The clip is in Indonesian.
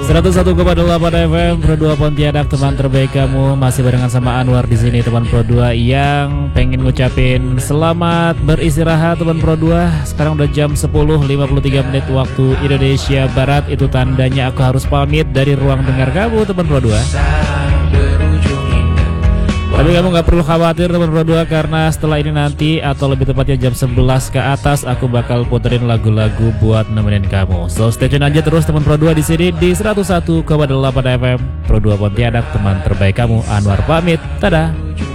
101,8 FM Pro 2 Pontianak, teman terbaik kamu. Masih barengan sama Anwar di sini, teman Pro 2 yang pengen ngucapin selamat beristirahat teman Pro 2. Sekarang udah jam 10.53 waktu Indonesia Barat. Itu tandanya aku harus pamit dari ruang dengar kamu teman Pro 2. Tapi kamu gak perlu khawatir teman Pro 2, karena setelah ini nanti, atau lebih tepatnya jam 11 ke atas, aku bakal puterin lagu-lagu buat nemenin kamu. So stay tune aja terus teman Pro 2 di sini di 101,8 FM Pro 2 Pontianak, teman terbaik kamu. Anwar pamit, dadah.